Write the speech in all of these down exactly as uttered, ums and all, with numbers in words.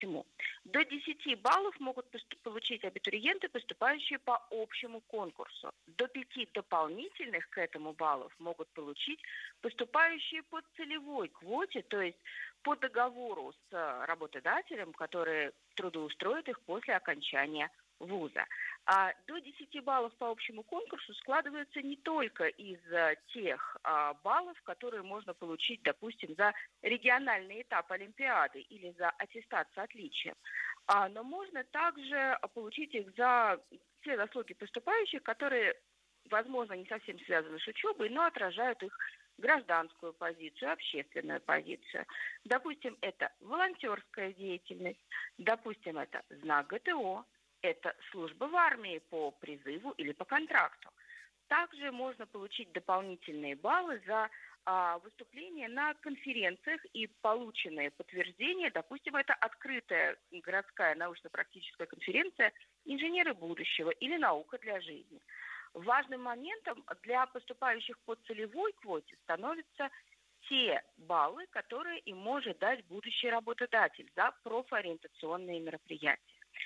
Почему? До десяти баллов могут поступ- получить абитуриенты, поступающие по общему конкурсу. До пяти дополнительных к этому баллов могут получить поступающие по целевой квоте, то есть по договору с работодателем, который трудоустроит их после окончания вуза. А до десяти баллов по общему конкурсу складываются не только из а, тех а, баллов, которые можно получить, допустим, за региональный этап Олимпиады или за аттестат с отличием, а, но можно также получить их за те заслуги поступающих, которые, возможно, не совсем связаны с учебой, но отражают их гражданскую позицию, общественную позицию. Допустим, это волонтерская деятельность, допустим, это знак ГТО, это служба в армии по призыву или по контракту. Также можно получить дополнительные баллы за а, выступления на конференциях и полученные подтверждения. Допустим, это открытая городская научно-практическая конференция «Инженеры будущего» или «Наука для жизни». Важным моментом для поступающих по целевой квоте становятся те баллы, которые им может дать будущий работодатель за профориентационные мероприятия.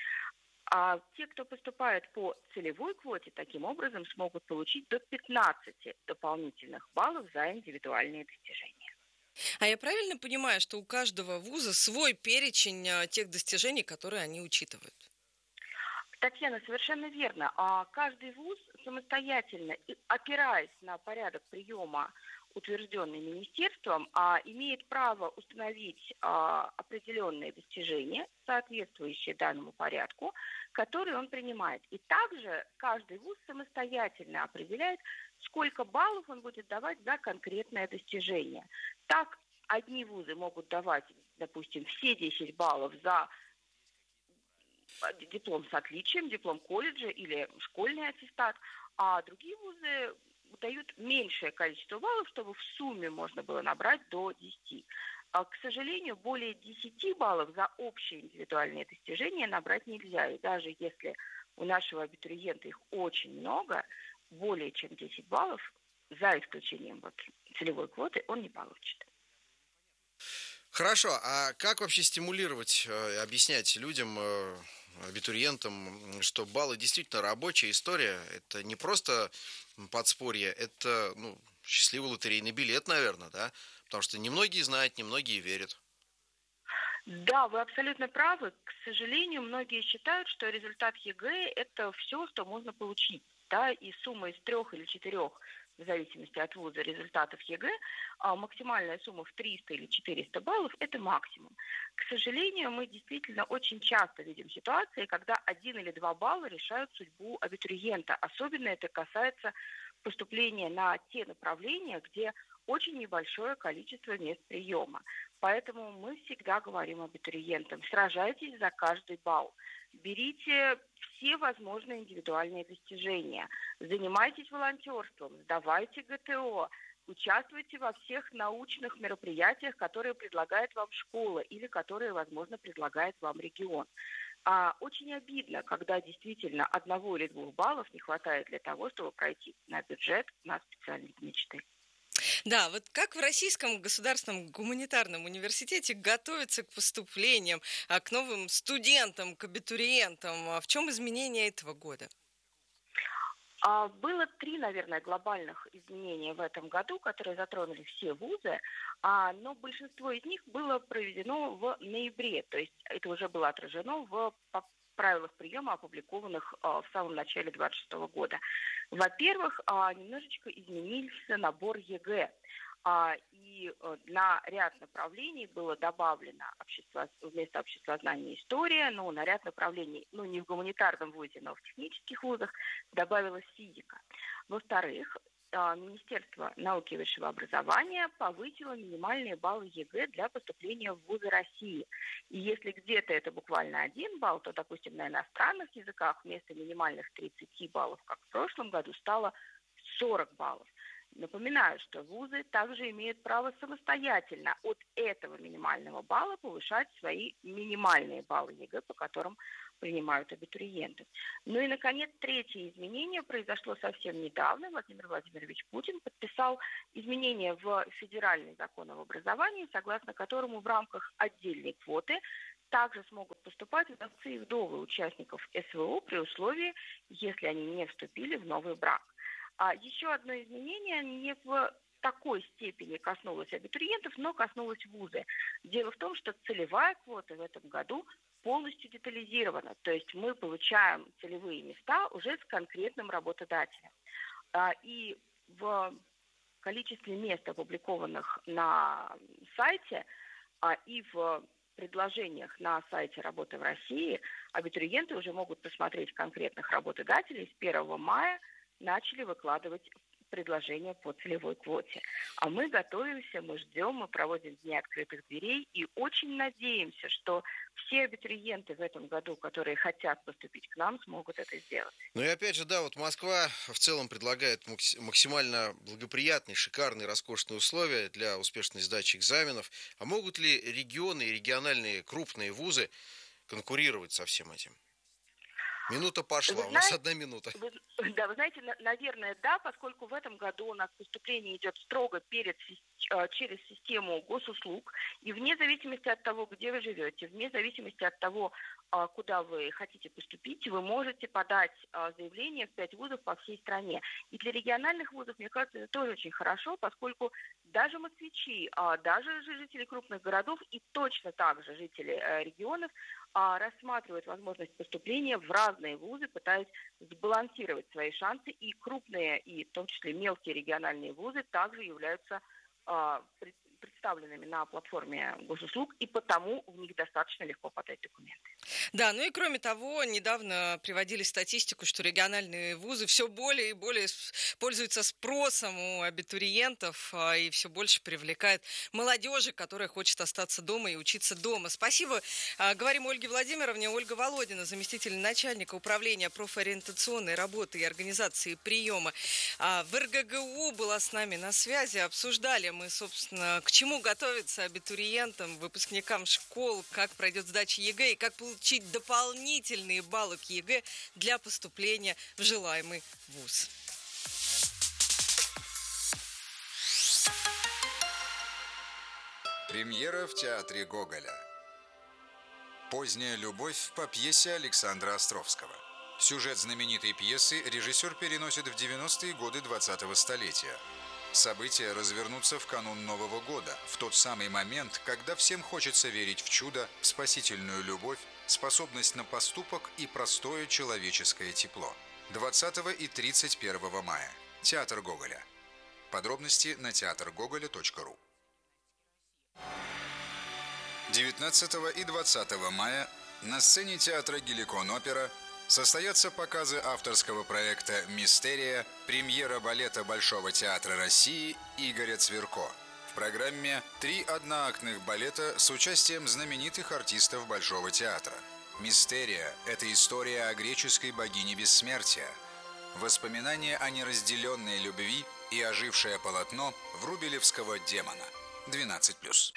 А те, кто поступает по целевой квоте, таким образом смогут получить до пятнадцати дополнительных баллов за индивидуальные достижения. А я правильно понимаю, что у каждого вуза свой перечень а, тех достижений, которые они учитывают? Татьяна, совершенно верно. А каждый вуз самостоятельно, и опираясь на порядок приема, утвержденный министерством, а, имеет право установить а, определенные достижения, соответствующие данному порядку, которые он принимает. И также каждый вуз самостоятельно определяет, сколько баллов он будет давать за конкретное достижение. Так, одни вузы могут давать, допустим, все десять баллов за диплом с отличием, диплом колледжа или школьный аттестат, а другие вузы дают меньшее количество баллов, чтобы в сумме можно было набрать до десяти. А, к сожалению, более десяти баллов за общие индивидуальные достижения набрать нельзя. И даже если у нашего абитуриента их очень много, более чем десять баллов, за исключением вот целевой квоты, он не получит. Хорошо, а как вообще стимулировать, э, объяснять людям, э, абитуриентам, м, что баллы действительно рабочая история, это не просто м, подспорье, это, ну, счастливый лотерейный билет, наверное, да? Потому что немногие знают, немногие верят. Да, вы абсолютно правы. К сожалению, многие считают, что результат ЕГЭ– это все, что можно получить. Да, и сумма из трех или четырех, в зависимости от вуза, результатов ЕГЭ, а максимальная сумма в триста или четыреста баллов– это максимум. К сожалению, мы действительно очень часто видим ситуации, когда один или два балла решают судьбу абитуриента. Особенно это касается поступления на те направления, где очень небольшое количество мест приема. Поэтому мы всегда говорим абитуриентам: сражайтесь за каждый балл, берите все возможные индивидуальные достижения, занимайтесь волонтерством, сдавайте ГТО, участвуйте во всех научных мероприятиях, которые предлагает вам школа или которые, возможно, предлагает вам регион. А очень обидно, когда действительно одного или двух баллов не хватает для того, чтобы пройти на бюджет на специальность мечты. Да, вот как в Российском государственном гуманитарном университете готовятся к поступлениям, а, к новым студентам, к абитуриентам? А в чем изменение этого года? А, Было три, наверное, глобальных изменения в этом году, которые затронули все вузы, а, но большинство из них было проведено в ноябре, то есть это уже было отражено в по- правилах приема, опубликованных а, в самом начале двадцать шестого года. Во-первых, а, немножечко изменился набор ЕГЭ. А, И э, на ряд направлений было добавлено общество, вместо обществознания история, ну, на ряд направлений, ну, не в гуманитарном вузе, но в технических вузах добавилась физика. Во-вторых, а, Министерство науки и высшего образования повысило минимальные баллы ЕГЭ для поступления в вузы России. И если где-то это буквально один балл, то, допустим, на иностранных языках вместо минимальных тридцати баллов, как в прошлом году, стало сорок баллов. Напоминаю, что вузы также имеют право самостоятельно от этого минимального балла повышать свои минимальные баллы ЕГЭ, по которым принимают абитуриентов. Ну и, наконец, третье изменение произошло совсем недавно. Владимир Владимирович Путин подписал изменения в федеральный закон об образовании, согласно которому в рамках отдельной квоты также смогут поступать вдовцы и вдовы участников СВО при условии, если они не вступили в новый брак. А еще одно изменение не в такой степени коснулось абитуриентов, но коснулось вузы. Дело в том, что целевая квота в этом году полностью детализирована. То есть мы получаем целевые места уже с конкретным работодателем. И в количестве мест, опубликованных на сайте, и в предложениях на сайте «Работа в России», абитуриенты уже могут посмотреть конкретных работодателей. С первого мая начали выкладывать предложения по целевой квоте. А мы готовимся, мы ждем, мы проводим дни открытых дверей и очень надеемся, что все абитуриенты в этом году, которые хотят поступить к нам, смогут это сделать. Ну и опять же, да, вот Москва в целом предлагает максимально благоприятные, шикарные, роскошные условия для успешной сдачи экзаменов. А могут ли регионы и региональные крупные вузы конкурировать со всем этим? Минута пошла, Вы у нас знаете, одна минута. Вы, да, вы знаете, на, наверное, да, поскольку в этом году у нас поступление идет строго перед, через систему госуслуг, и вне зависимости от того, где вы живете, вне зависимости от того, куда вы хотите поступить, вы можете подать заявление в пять вузов по всей стране. И для региональных вузов, мне кажется, это тоже очень хорошо, поскольку даже москвичи, даже жители крупных городов и точно так же жители регионов рассматривают возможность поступления в разные вузы, пытаясь сбалансировать свои шансы. И крупные, и в том числе мелкие региональные вузы также являются представленными на платформе госуслуг, и потому в них достаточно легко подать документы. Да, ну и кроме того, недавно приводили статистику, что региональные вузы все более и более пользуются спросом у абитуриентов и все больше привлекают молодежи, которая хочет остаться дома и учиться дома. Спасибо. Говорим Ольге Владимировне. Ольга Володина, заместитель начальника управления профориентационной работы и организации приема в эр гэ гэ у была с нами на связи. Обсуждали мы, собственно, к чему готовиться абитуриентам, выпускникам школ, как пройдет сдача е гэ и как получить дополнительные баллы к е гэ для поступления в желаемый вуз. Премьера в театре Гоголя. Поздняя любовь по пьесе Александра Островского. Сюжет знаменитой пьесы режиссер переносит в девяностые годы двадцатого столетия. События развернутся в канун Нового года, в тот самый момент, когда всем хочется верить в чудо, в спасительную любовь, способность на поступок и простое человеческое тепло. двадцатого и тридцать первого мая. Театр Гоголя. Подробности на театр гоголя точка ру. девятнадцатого и двадцатого мая на сцене театра Геликон-Опера состоятся показы авторского проекта «Мистерия», премьера балета Большого театра России Игоря Цверко. В программе три одноактных балета с участием знаменитых артистов Большого театра. «Мистерия» – это история о греческой богине бессмертия, воспоминания о неразделенной любви и ожившее полотно врубелевского демона. двенадцать плюс.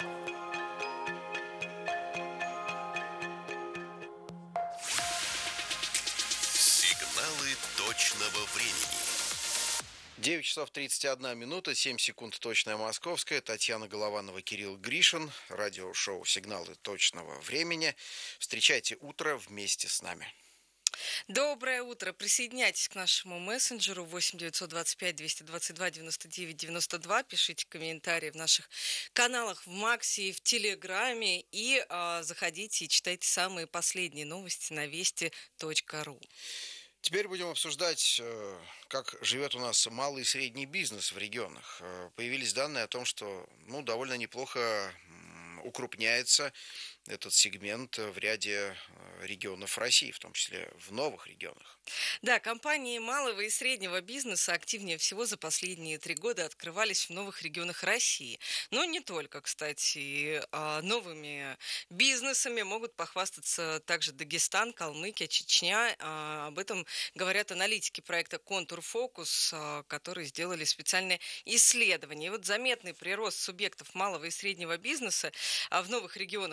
Сигналы точного времени. девять часов тридцать одна минута, семь секунд точная московская. Татьяна Голованова, Кирилл Гришин. Радиошоу «Сигналы точного времени». Встречайте утро вместе с нами. Доброе утро. Присоединяйтесь к нашему мессенджеру восемь девятьсот двадцать пять двести двадцать два девяносто девять девяносто два. Пишите комментарии в наших каналах в Максе и в Телеграме. И а, заходите и читайте самые последние новости на вести точка ру. Теперь будем обсуждать, как живет у нас малый и средний бизнес в регионах. Появились данные о том, что ну, довольно неплохо укрупняется этот сегмент в ряде регионов России, в том числе в новых регионах. Да, компании малого и среднего бизнеса активнее всего за последние три года открывались в новых регионах России. Но не только, кстати, новыми бизнесами могут похвастаться также Дагестан, Калмыкия, Чечня. Об этом говорят аналитики проекта «Контур Фокус», которые сделали специальное исследование. И вот заметный прирост субъектов малого и среднего бизнеса в новых регионах, например,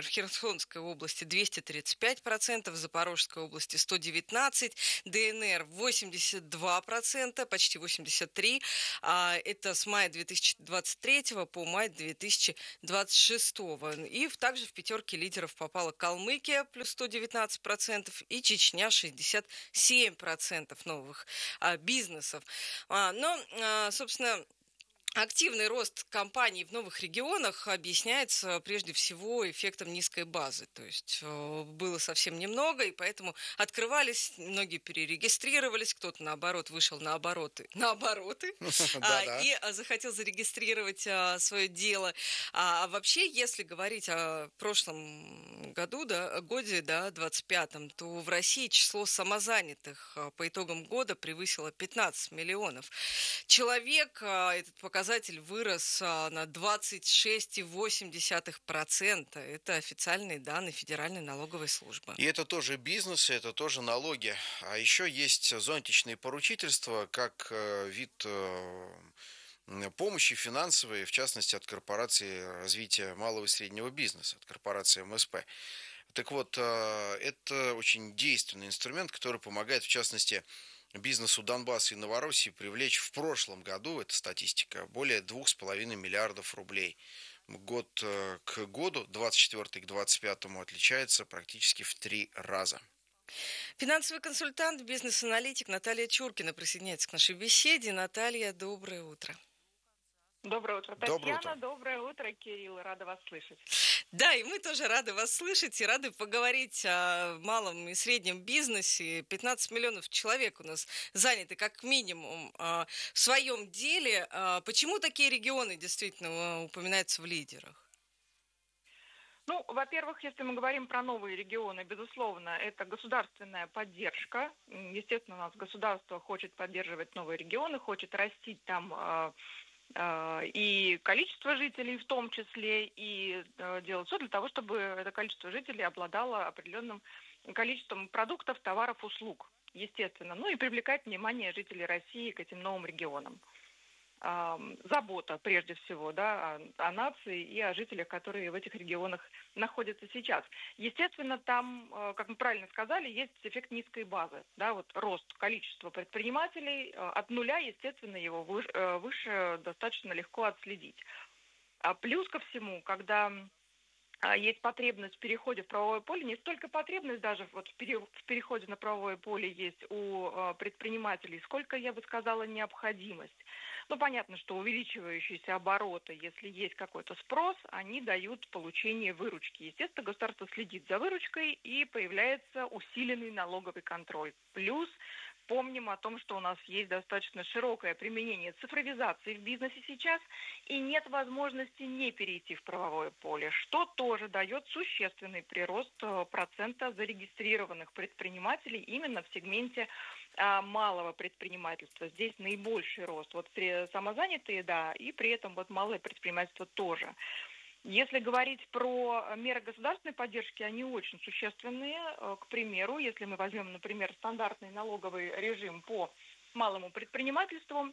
в Херсонской области двести тридцать пять процентов, в Запорожской области сто девятнадцать процентов, ДНР восемьдесят два процента, почти восемьдесят три процента. Это с мая две тысячи двадцать третьего по май две тысячи двадцать шестого. И также в пятерке лидеров попала Калмыкия, плюс сто девятнадцать процентов, и Чечня, шестьдесят семь процентов новых а, бизнесов. А, но, а, собственно, активный рост компаний в новых регионах объясняется прежде всего эффектом низкой базы. То есть э, было совсем немного, и поэтому открывались, многие перерегистрировались, кто-то, наоборот, вышел на обороты, на обороты а, и а, захотел зарегистрировать а, свое дело. А, а вообще, если говорить о прошлом году, да, годе, да, двадцать пятом, то в России число самозанятых а, по итогам года превысило пятнадцать миллионов человек. А, этот показатель Показатель вырос на двадцать шесть целых восемь десятых процента. Это официальные данные Федеральной налоговой службы. И это тоже бизнес, это тоже налоги. А еще есть зонтичные поручительства, как вид помощи финансовой, в частности, от корпорации развития малого и среднего бизнеса, от корпорации эм эс пэ. Так вот, это очень действенный инструмент, который помогает, в частности, бизнесу Донбасса и Новороссии привлечь в прошлом году, это статистика, более двух с половиной миллиардов рублей. Год к году, двадцать четвёртый к двадцать пятому, отличается практически в три раза. Финансовый консультант, бизнес-аналитик Наталья Чуркина присоединяется к нашей беседе. Наталья, доброе утро. Доброе утро, Татьяна. Доброе утро. Доброе утро, Кирилл. Рада вас слышать. Да, и мы тоже рады вас слышать и рады поговорить о малом и среднем бизнесе. пятнадцать миллионов человек у нас заняты как минимум в своем деле. Почему такие регионы действительно упоминаются в лидерах? Ну, во-первых, если мы говорим про новые регионы, безусловно, это государственная поддержка. Естественно, у нас государство хочет поддерживать новые регионы, хочет растить там и количество жителей в том числе, и делать все для того, чтобы это количество жителей обладало определенным количеством продуктов, товаров, услуг, естественно. Ну и привлекать внимание жителей России к этим новым регионам. Забота, прежде всего, да, о, о нации и о жителях, которые в этих регионах находятся сейчас. Естественно, там, как мы правильно сказали, есть эффект низкой базы. Да, вот рост количества предпринимателей от нуля, естественно, его выше, выше достаточно легко отследить. А плюс ко всему, когда есть потребность в переходе в правовое поле, не столько потребность даже вот в переходе на правовое поле есть у предпринимателей, сколько, я бы сказала, необходимость. Ну, понятно, что увеличивающиеся обороты, если есть какой-то спрос, они дают получение выручки. Естественно, государство следит за выручкой, и появляется усиленный налоговый контроль. Плюс помним о том, что у нас есть достаточно широкое применение цифровизации в бизнесе сейчас, и нет возможности не перейти в правовое поле, что тоже дает существенный прирост процента зарегистрированных предпринимателей именно в сегменте а, малого предпринимательства. Здесь наибольший рост. Вот самозанятые, да, и при этом вот малое предпринимательство тоже. Если говорить про меры государственной поддержки, они очень существенные. К примеру, если мы возьмем, например, стандартный налоговый режим по малому предпринимательству,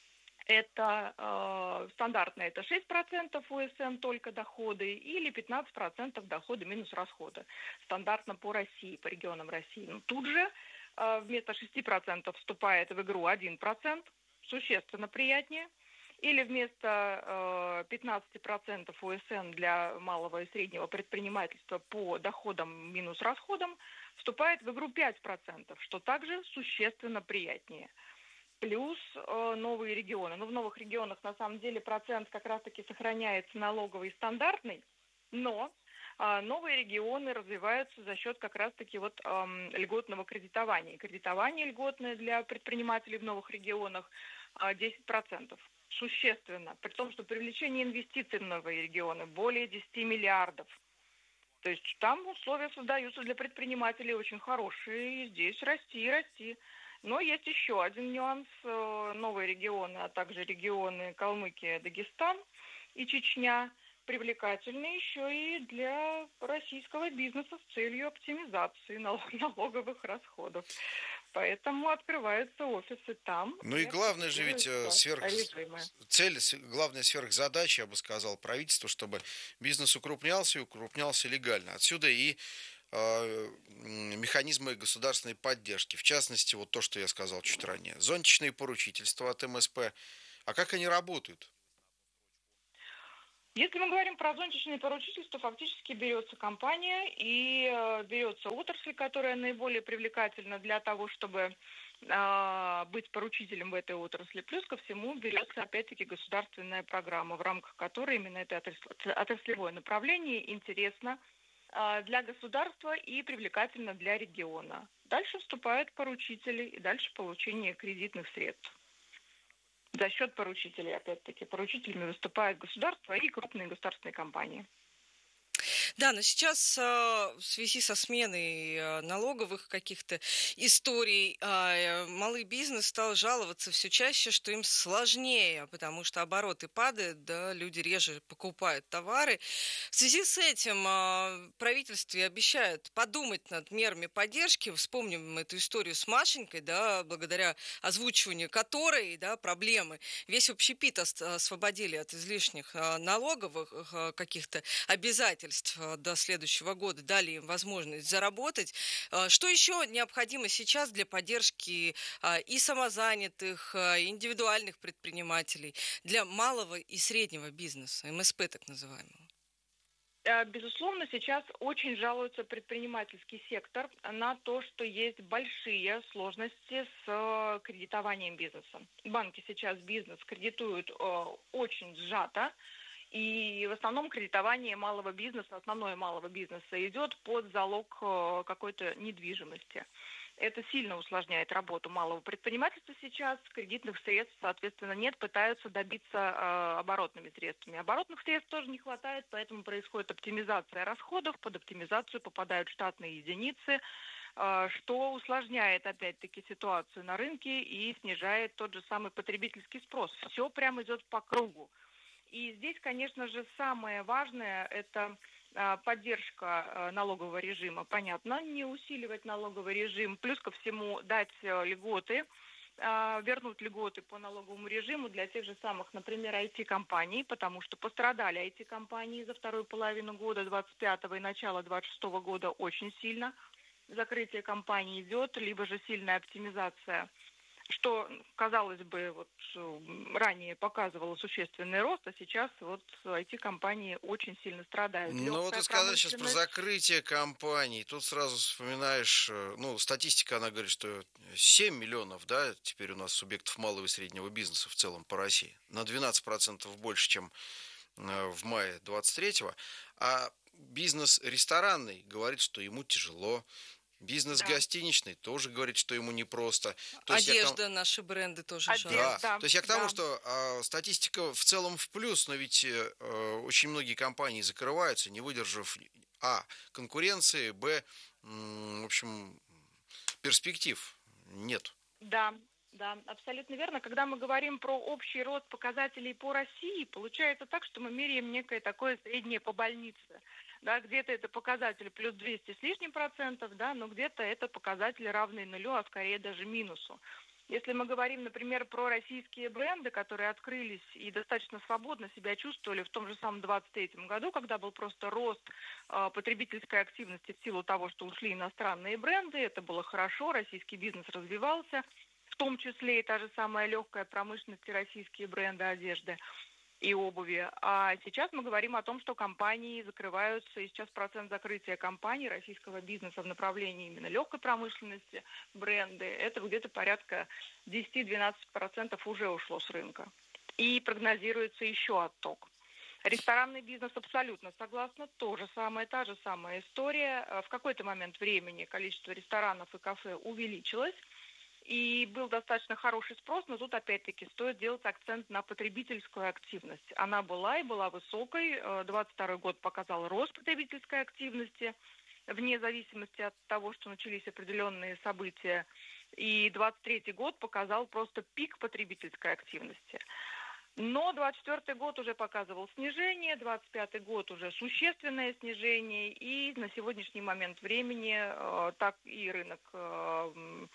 это э, стандартно это шесть процентов У Эс Эн только доходы или пятнадцать процентов доходы минус расходы. Стандартно по России, по регионам России. Но тут же э, вместо шести процентов вступает в игру один процент, существенно приятнее. Или вместо э, пятнадцати процентов У Эс Эн для малого и среднего предпринимательства по доходам минус расходам вступает в игру пять процентов, что также существенно приятнее. Плюс э, новые регионы. Ну, в новых регионах на самом деле процент как раз-таки сохраняется налоговый стандартный, но э, новые регионы развиваются за счет как раз-таки вот э, льготного кредитования. Кредитование льготное для предпринимателей в новых регионах э, десять процентов. Существенно, при том, что привлечение инвестиций в новые регионы более десяти миллиардов. То есть там условия создаются для предпринимателей очень хорошие, и здесь расти и расти. Но есть еще один нюанс. Новые регионы, а также регионы Калмыкия, Дагестан и Чечня, привлекательны еще и для российского бизнеса с целью оптимизации налоговых расходов. Поэтому открываются офисы там. Ну и главное же ведь э, сверх... режимы. цель, с- главная сверхзадача, я бы сказал, правительства, чтобы бизнес укрупнялся и укрупнялся легально. Отсюда и э, м, механизмы государственной поддержки. В частности, вот то, что я сказал чуть ранее. Зонтичные поручительства от эм эс пэ. А как они работают? Если мы говорим про зонтичные поручительства, фактически берется компания и э, берется отрасль, которая наиболее привлекательна для того, чтобы э, быть поручителем в этой отрасли. Плюс ко всему берется опять-таки государственная программа, в рамках которой именно это отрасль- отраслевое направление интересно э, для государства и привлекательно для региона. Дальше вступают поручители и дальше получение кредитных средств. За счет поручителей, опять-таки, поручителями выступают государства и крупные государственные компании. Да, но сейчас а, в связи со сменой а, налоговых каких-то историй а, э, малый бизнес стал жаловаться все чаще, что им сложнее, потому что обороты падают, да, люди реже покупают товары. В связи с этим а, правительство обещает подумать над мерами поддержки. Вспомним эту историю с Машенькой, да, благодаря озвучиванию которой, да, проблемы. Весь общепит ос- освободили от излишних а, налоговых а, каких-то обязательств а, до следующего года, дали им возможность заработать. А, Что еще необходимо сейчас для поддержки а, и самозанятых, а, и индивидуальных предпринимателей, для малого и среднего бизнеса, эм эс пэ так называемого? Э, Безусловно, сейчас очень жалуется предпринимательский сектор на то, что есть большие сложности с э, кредитованием бизнеса. Банки сейчас бизнес кредитуют э, очень сжато, и в основном кредитование малого бизнеса, основное малого бизнеса идет под залог э, какой-то недвижимости. Это сильно усложняет работу малого предпринимательства сейчас. Кредитных средств, соответственно, нет, пытаются добиться э, оборотными средствами. Оборотных средств тоже не хватает, поэтому происходит оптимизация расходов. Под оптимизацию попадают штатные единицы, э, что усложняет, опять-таки, ситуацию на рынке и снижает тот же самый потребительский спрос. Все прямо идет по кругу. И здесь, конечно же, самое важное – это а, поддержка а, налогового режима. Понятно, не усиливать налоговый режим, плюс ко всему дать а, льготы, а, вернуть льготы по налоговому режиму для тех же самых, например, ай ти-компаний, потому что пострадали ай ти-компании за вторую половину года двадцать пятого и начало двадцать шестого года очень сильно. Закрытие компаний идет, либо же сильная оптимизация, что, казалось бы, вот ранее показывало существенный рост, а сейчас вот ай ти-компании очень сильно страдают. Ну, вот Легкая ты сказал сейчас про промышленность. закрытие компаний. Тут сразу вспоминаешь, э, ну, статистика, она говорит, что семь миллионов, да, теперь у нас субъектов малого и среднего бизнеса в целом по России. На двенадцать процентов больше, чем э, в мае двадцать третьего. А бизнес ресторанный говорит, что ему тяжело. Бизнес Да. гостиничный тоже говорит, что ему непросто. То есть я к тому- Одежда, наши бренды тоже Одежда. жалуются. Да, Да, то есть я к тому, да. что э, статистика в целом в плюс, но ведь э, очень многие компании закрываются, не выдержав а. конкуренции, б. м, в общем, перспектив нет. Да, да, абсолютно верно. Когда мы говорим про общий рост показателей по России, получается так, что мы меряем некое такое среднее по больнице. Да, где-то это показатель плюс двести с лишним процентов, да, но где-то это показатели равные нулю, а скорее даже минусу. Если мы говорим, например, про российские бренды, которые открылись и достаточно свободно себя чувствовали в том же самом двадцать третьем году, когда был просто рост э, потребительской активности в силу того, что ушли иностранные бренды, это было хорошо, российский бизнес развивался, в том числе и та же самая легкая промышленность и российские бренды одежды и обуви. А сейчас мы говорим о том, что компании закрываются, и сейчас процент закрытия компаний российского бизнеса в направлении именно легкой промышленности, бренды, это где-то порядка десять-двенадцать процентов уже ушло с рынка. И прогнозируется еще отток. Ресторанный бизнес абсолютно согласна, то же самое, та же самая история. В какой-то момент времени количество ресторанов и кафе увеличилось, и был достаточно хороший спрос, но тут опять-таки стоит делать акцент на потребительскую активность. Она была и была высокой. двадцать второй год показал рост потребительской активности, вне зависимости от того, что начались определенные события. И двадцать третий год показал просто пик потребительской активности. Но двадцать четвёртый год уже показывал снижение, двадцать пятый год уже существенное снижение, и на сегодняшний момент времени э, так и рынок э,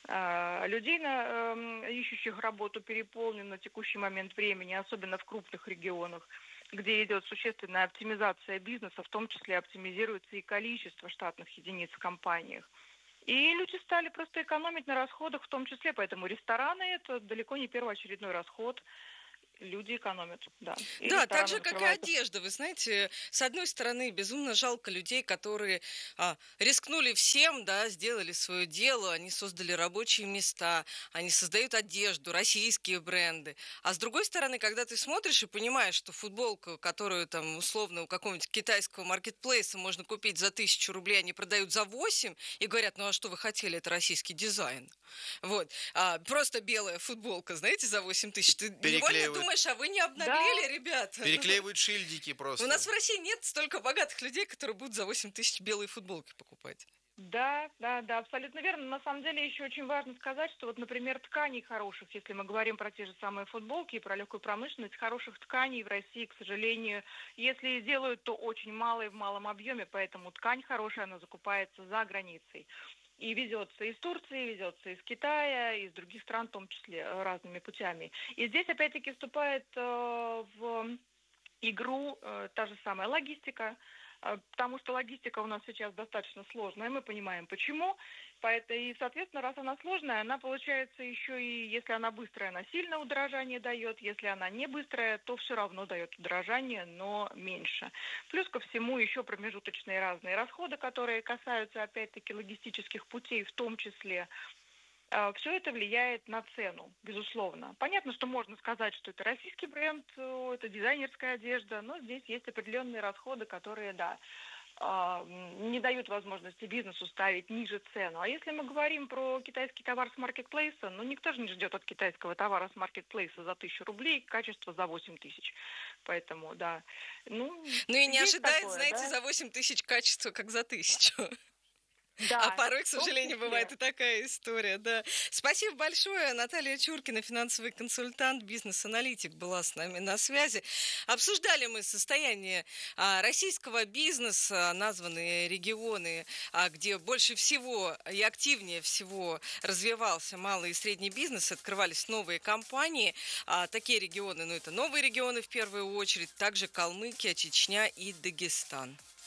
э, людей, на, э, ищущих работу, переполнен на текущий момент времени, особенно в крупных регионах, где идет существенная оптимизация бизнеса, в том числе оптимизируется и количество штатных единиц в компаниях. И люди стали просто экономить на расходах в том числе, поэтому рестораны – это далеко не первоочередной расход. Люди экономят, да. И да, так же, как и закрываются. одежда. Вы знаете, с одной стороны, безумно жалко людей, которые а, рискнули всем, да, сделали свое дело, они создали рабочие места, они создают одежду, российские бренды. А с другой стороны, когда ты смотришь и понимаешь, что футболку, которую там условно у какого-нибудь китайского маркетплейса можно купить за тысячу рублей, они продают за восемь, и говорят, ну а что вы хотели, это российский дизайн. Вот. А, просто белая футболка, знаете, за восемь тысяч. Ты невольно думаешь, а вы не обнаглели, да. ребята? Переклеивают шильдики просто. У нас в России нет столько богатых людей, которые будут за восемь тысяч белые футболки покупать. Да, да, да, абсолютно верно. На самом деле еще очень важно сказать, что вот, например, тканей хороших, если мы говорим про те же самые футболки и про легкую промышленность, хороших тканей в России, к сожалению, если и делают, то очень мало и в малом объеме, поэтому ткань хорошая, она закупается за границей. И везется из Турции, везется из Китая, из других стран, в том числе разными путями. И здесь опять-таки вступает э, в игру э, та же самая логистика, э, потому что логистика у нас сейчас достаточно сложная, мы понимаем почему. Поэтому, и, соответственно, раз она сложная, она получается еще и, если она быстрая, она сильно удорожание дает, если она не быстрая, то все равно дает удорожание, но меньше. Плюс ко всему еще промежуточные разные расходы, которые касаются, опять-таки, логистических путей в том числе. Все это влияет на цену, безусловно. Понятно, что можно сказать, что это российский бренд, это дизайнерская одежда, но здесь есть определенные расходы, которые, да, не дают возможности бизнесу ставить ниже цену. А если мы говорим про китайский товар с маркетплейса, ну никто же не ждет от китайского товара с маркетплейса за тысячу рублей качество за восемь тысяч. Поэтому, да. Ну, ну и не ожидает, такое, знаете, да? за восемь тысяч качества, как за тысячу. Да, а порой, к сожалению, бывает и такая история, да. Спасибо большое. Наталья Чуркина, финансовый консультант, бизнес-аналитик, была с нами на связи. Обсуждали мы состояние а, российского бизнеса, названные регионы, а, где больше всего и активнее всего развивался малый и средний бизнес, открывались новые компании. А, такие регионы, ну это новые регионы в первую очередь, также Калмыкия, Чечня и Дагестан.